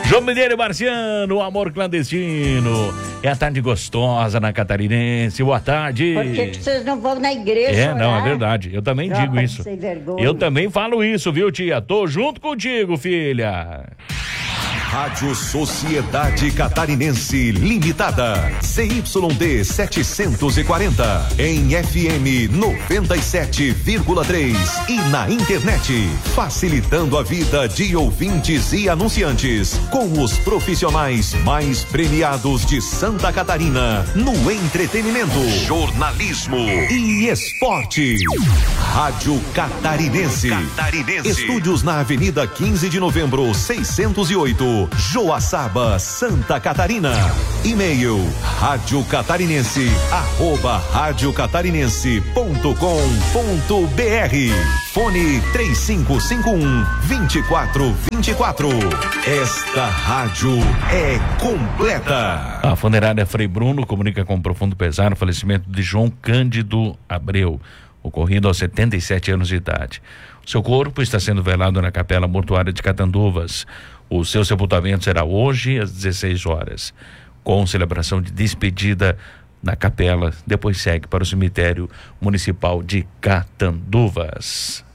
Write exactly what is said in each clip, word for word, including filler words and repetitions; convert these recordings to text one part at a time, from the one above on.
João Mineiro e Marciano, o amor clandestino. É a tarde gostosa na Catarinense. Boa tarde. Por que, que vocês não vão na igreja? É, orar? não, é verdade. Eu também Tropa digo isso. sem vergonha. Eu também falo isso, viu, tia? Tô junto contigo, filha. Rádio Sociedade Catarinense Limitada, C Y D setecentos e quarenta, em F M noventa e sete vírgula três e na internet, facilitando a vida de ouvintes e anunciantes, com os profissionais mais premiados de Santa Catarina, no entretenimento, jornalismo e esporte. Rádio Catarinense. Catarinense. Estúdios na Avenida quinze de Novembro, seiscentos e oito. Joaçaba, Santa Catarina. E-mail rádio catarinense arroba rádio catarinense ponto com ponto br. Fone três cinco cinco um, dois quatro dois quatro. Esta rádio é completa. A funerária Frei Bruno comunica com profundo pesar o falecimento de João Cândido Abreu, ocorrido aos setenta e sete anos de idade. O seu corpo está sendo velado na Capela Mortuária de Catanduvas. O seu sepultamento será hoje às dezesseis horas, com celebração de despedida na capela. Depois segue para o cemitério municipal de Catanduvas.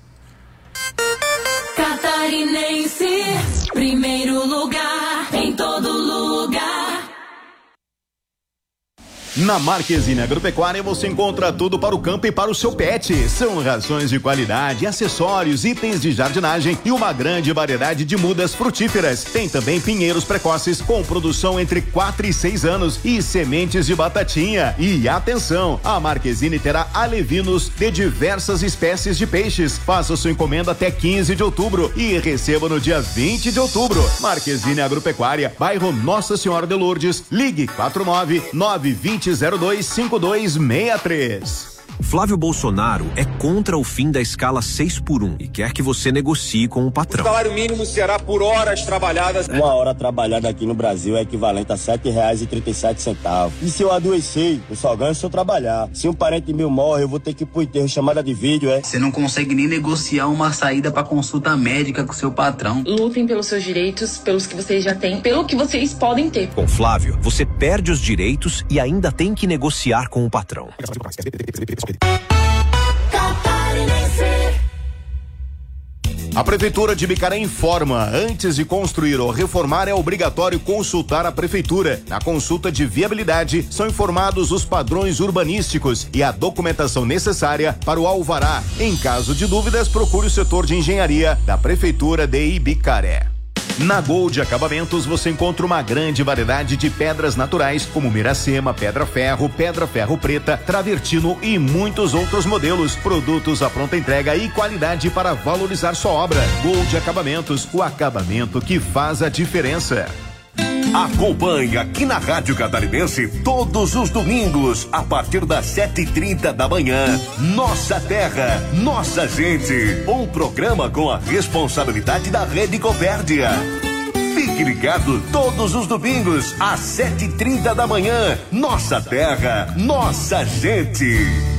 Catarinense, primeiro lugar, em todo lugar. Na Marquezine Agropecuária você encontra tudo para o campo e para o seu pet. São rações de qualidade, acessórios, itens de jardinagem e uma grande variedade de mudas frutíferas. Tem também pinheiros precoces com produção entre quatro e seis anos e sementes de batatinha. E atenção, a Marquezine terá alevinos de diversas espécies de peixes. Faça sua encomenda até quinze de outubro e receba no dia vinte de outubro. Marquezine Agropecuária, bairro Nossa Senhora de Lourdes. Ligue quatro nove nove dois zero dois cinco dois seis três. Flávio Bolsonaro é contra o fim da escala seis por um e quer que você negocie com o patrão. O salário mínimo será por horas trabalhadas. Uma hora trabalhada aqui no Brasil é equivalente a sete reais e trinta e sete centavos. E se eu adoecer, eu só ganho se eu trabalhar. Se um parente meu morre, eu vou ter que ir pro enterro, chamada de vídeo, é? Você não consegue nem negociar uma saída pra consulta médica com seu patrão. Lutem pelos seus direitos, pelos que vocês já têm, pelo que vocês podem ter. Com Flávio, você perde os direitos e ainda tem que negociar com o patrão. A Prefeitura de Bicaré informa: antes de construir ou reformar é obrigatório consultar a Prefeitura. Na consulta de viabilidade são informados os padrões urbanísticos e a documentação necessária para o alvará. Em caso de dúvidas, procure o setor de engenharia da Prefeitura de Ibicaré. Na Gold Acabamentos você encontra uma grande variedade de pedras naturais como Miracema, Pedra Ferro, Pedra Ferro Preta, Travertino e muitos outros modelos. Produtos à pronta entrega e qualidade para valorizar sua obra. Gold Acabamentos, o acabamento que faz a diferença. Acompanhe aqui na Rádio Catarinense todos os domingos, a partir das sete e trinta da manhã. Nossa Terra, Nossa Gente. Um programa com a responsabilidade da Rede Copérdia. Fique ligado todos os domingos, às sete e trinta da manhã. Nossa Terra, Nossa Gente.